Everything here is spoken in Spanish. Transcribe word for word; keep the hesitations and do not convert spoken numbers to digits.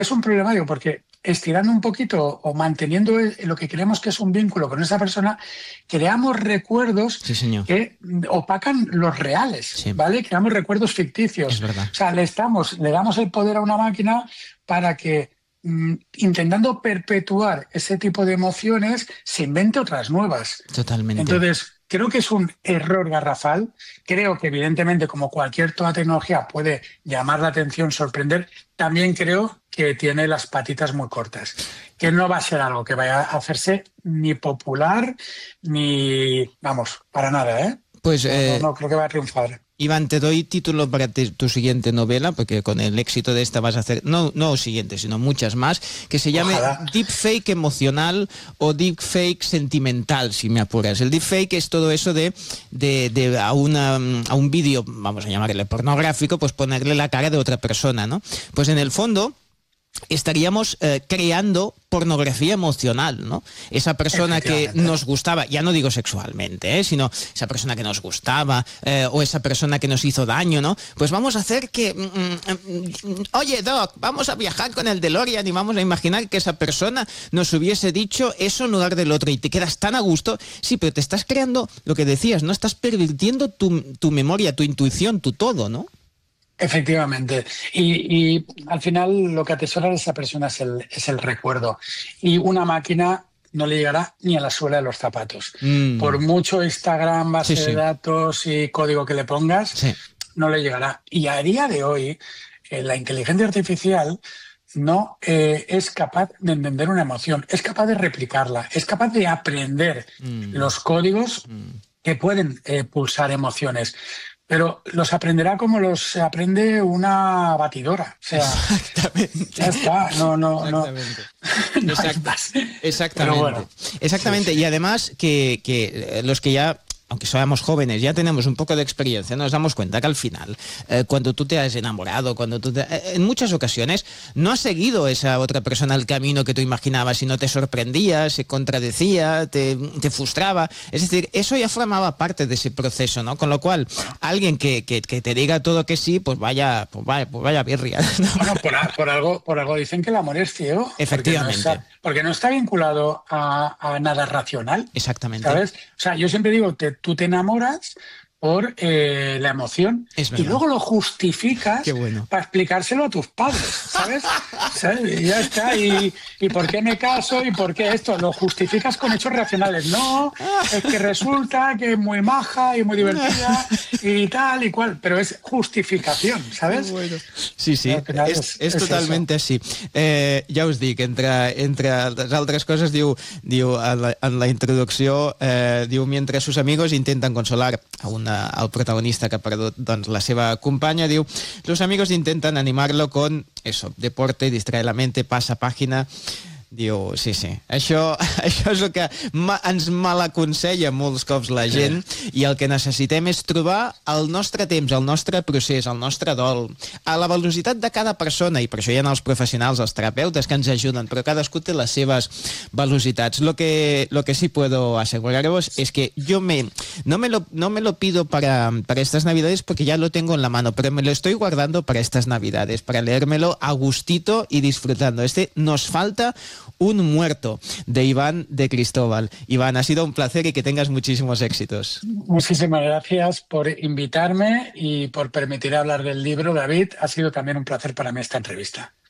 es un problema, digo, porque estirando un poquito o manteniendo lo que creemos que es un vínculo con esa persona, creamos recuerdos sí, señor. que opacan los reales, sí. ¿vale? Creamos recuerdos ficticios. Es verdad. O sea, le, estamos, le damos el poder a una máquina para que, mm, intentando perpetuar ese tipo de emociones, se invente otras nuevas. Totalmente. Entonces, creo que es un error garrafal. Creo que, evidentemente, como cualquier toda tecnología puede llamar la atención, sorprender, también creo que tiene las patitas muy cortas, que no va a ser algo que vaya a hacerse ni popular, ni, vamos, para nada, ¿eh? Pues, eh... no, no, no creo que va a triunfar. Iván, te doy título para te, tu siguiente novela, porque con el éxito de esta vas a hacer, no, no siguiente, sino muchas más, que se llame Ojalá. Deepfake emocional o Deepfake sentimental, si me apuras. El Deepfake es todo eso de, de, de a, una, a un vídeo, vamos a llamarle pornográfico, pues ponerle la cara de otra persona, ¿no? Pues en el fondo estaríamos eh, creando pornografía emocional, ¿no? Esa persona que nos gustaba, ya no digo sexualmente, ¿eh? sino esa persona que nos gustaba eh, o esa persona que nos hizo daño, ¿no? Pues vamos a hacer que, mm, mm, oye, Doc, vamos a viajar con el DeLorean y vamos a imaginar que esa persona nos hubiese dicho eso en lugar del otro y te quedas tan a gusto. Sí, pero te estás creando lo que decías, ¿no? Estás pervirtiendo tu, tu memoria, tu intuición, tu todo, ¿no? Efectivamente. Y, y al final lo que atesora de esa persona es el, es el recuerdo. Y una máquina no le llegará ni a la suela de los zapatos. Mm. Por mucho Instagram, base sí, sí. de datos y código que le pongas, sí. no le llegará. Y a día de hoy, eh, la inteligencia artificial no eh, es capaz de entender una emoción, es capaz de replicarla, es capaz de aprender mm. los códigos mm. que pueden eh, pulsar emociones. Pero los aprenderá como los aprende una batidora. O sea, exactamente. Ya está. No, no, exactamente. no. no Exact exactamente. Bueno. Exactamente. Sí, sí. Y además que, que los que ya, aunque seamos jóvenes, ya tenemos un poco de experiencia, nos damos cuenta que al final, eh, cuando tú te has enamorado, cuando tú te, eh, en muchas ocasiones no has seguido esa otra persona el camino que tú imaginabas, sino te sorprendía, se contradecía, te, te frustraba. Es decir, eso ya formaba parte de ese proceso, ¿no? Con lo cual, alguien que, que, que te diga todo que sí, pues vaya, pues vaya, pues vaya birria, ¿no? Bueno, por, por, algo, por algo dicen que el amor es ciego. Efectivamente. Porque no está, porque no está vinculado a, a nada racional. Exactamente. ¿Sabes? O sea, yo siempre digo, te, tú te enamoras por eh, la emoción y luego lo justificas bueno. para explicárselo a tus padres, ¿sabes? ¿Sabes? Y ya está. Y, y por qué me caso y por qué esto. Lo justificas con hechos racionales. No, es que resulta que es muy maja y muy divertida y tal y cual. Pero es justificación, ¿sabes? Bueno. Sí, sí, és, és, és és totalment així. Eh, ja us dic, entre, entre les altres coses, diu, diu en, la, en la introducció, eh, diu, mientras sus amigos intentan consolar a una al protagonista que ha perdut doncs, la seva companya, diu, los amigos intentan animarlo con eso, deporte, distraer la mente, pasa página. Diu, sí, sí, això, això és el que ma, ens malaconsella molts cops la gent i el que necessitem és trobar el nostre temps, el nostre procés, el nostre dol, a la velocitat de cada persona, i per això hi ha els professionals, els terapeutes que ens ajuden, però cadascú té les seves velocitats. Lo que, lo que sí puedo aseguraros es que yo me, no, me lo, no me lo pido para, para estas navidades porque ya lo tengo en la mano, pero me lo estoy guardando para estas navidades, para leérmelo a gustito y disfrutando. Este Nos falta un muerto, de Iván de Cristóbal. Iván, ha sido un placer y que tengas muchísimos éxitos. Muchísimas gracias por invitarme y por permitir hablar del libro, David. Ha sido también un placer para mí esta entrevista.